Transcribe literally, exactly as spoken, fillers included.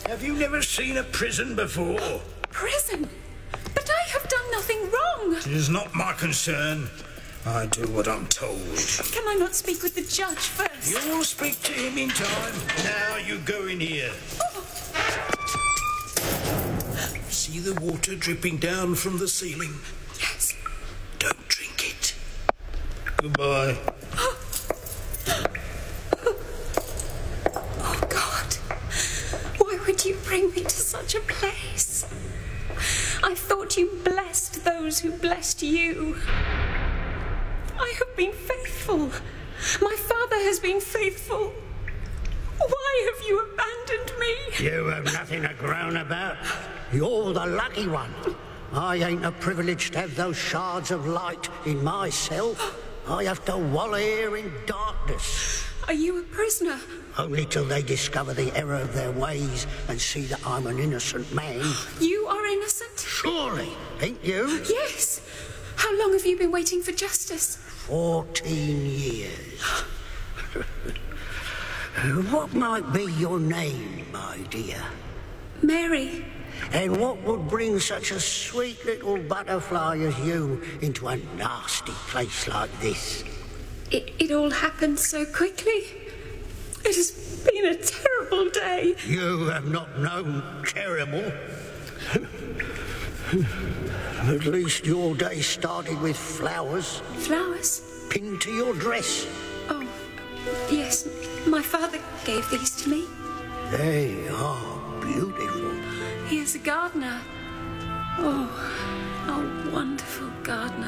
Have you never seen a prison before? Prison? But I have done nothing wrong. It is not my concern. I do what I'm told. Can I not speak with the judge first? You will speak to him in time. Now you go in here. Oh. See the water dripping down from the ceiling? Yes. Don't drink it. Goodbye. Oh, God. Why would you bring me to such a place? I thought you blessed those who blessed you. I have been faithful. My father has been faithful. Why have you abandoned me? You have nothing to groan about. You're the lucky one. I ain't a privileged to have those shards of light in my cell. I have to wallow here in darkness. Are you a prisoner? Only till they discover the error of their ways and see that I'm an innocent man. You are innocent? Surely, ain't you? Yes. How long have you been waiting for justice? Fourteen years. What might be your name, my dear? Mary. And what would bring such a sweet little butterfly as you into a nasty place like this? It, it all happened so quickly. It has been a terrible day. You have not known terrible. At least your day started with flowers. Flowers? Pinned to your dress. Oh, yes. My father gave these to me. They are beautiful. He is a gardener. Oh, a wonderful gardener.